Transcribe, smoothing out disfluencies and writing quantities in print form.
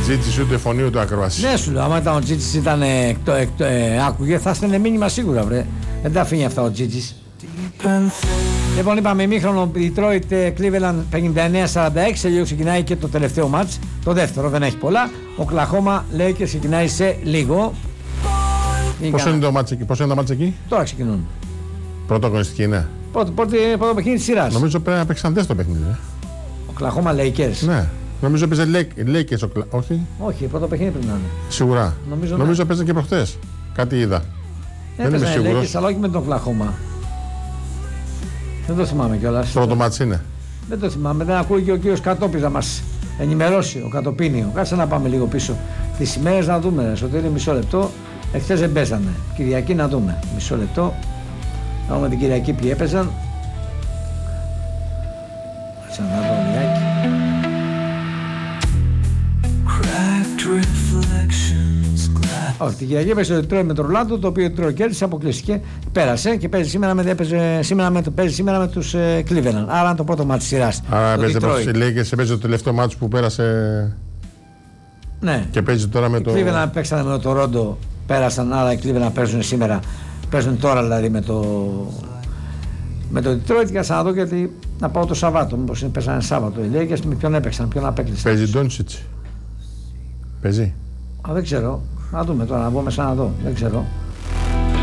Τζίτσις ούτε φωνή ούτε ακρόαση. Ναι, σου λέω, άμα ήταν ο Τζίτσις ήταν άκουγε, θα στέλνε μήνυμα σίγουρα, βρε. Δεν τα αφήνει αυτά ο Τζίτσις. Λοιπόν, είπαμε ημίχρονο Detroit Cleveland 59-46. Σε λίγο ξεκινάει και το τελευταίο μάτς. Το δεύτερο, δεν έχει πολλά. Ο Κλαχώμα λέει και ξεκινάει σε λίγο. Πόσο είναι τα μάτς εκεί? Τώρα ξεκινούν. Πρώτο αγωνιστική είναι. Πρώτο παιχνίδι της σειράς. Νομίζω πρέπει να παίξαν το παιχνίδι. Ο Κλαχώμα Lakers. Ναι. Νομίζω παίζει Lakers. Όχι. Όχι, πρώτο παιχνίδι πρέπει να είναι. Σίγουρα. Νομίζω ναι. παίζανε και προχτές. Κάτι είδα. Δεν είμαι σίγουρος. Αλλά όχι με τον Κλαχώμα. Δεν το θυμάμαι κιόλας. Πρώτο μάτς είναι. Δεν το θυμάμαι. Δεν ακούει και ο κύριος Κατόπης να μας ενημερώσει. Ο Κατοπίνιο. Κάτσε να πάμε λίγο πίσω. Τις ημέρες να δούμε. Σωτήρη, μισό λεπτό. Εχθές δεν παίζανε. Κυριακή να δούμε. Μισό λεπτό. Να δούμε την Κυριακή ποιοι έπαιζαν. Κάτσε να δω λιγάκι. Όχι, την Κυριακή έπαιζε το Detroit με το Ρολάντο, το οποίο το Detroit κέρδισε, αποκλειστηκε, πέρασε και παίζει σήμερα με τους Cleveland. Άρα είναι το πρώτο μάτι της σειράς. Άρα παίζει το τελευταίο μάτι που πέρασε. Ναι. Και παίζει τώρα με το. Οι Cleveland παίξανε με το Toronto, πέρασαν, άρα οι Cleveland παίζουν σήμερα. Παίζουν τώρα δηλαδή με το Detroit. Και να δω γιατί να πάω το Σαββάτο. Μήπως παίζανε Σάββατο οι Lakers, με ποιον έπαιξαν, ποιον απέκλεισαν. Παίζει Ντόντσιτς. Παίζει. Δεν ξέρω. Να δούμε τώρα, να μπω μέσα να δω. Δεν ξέρω.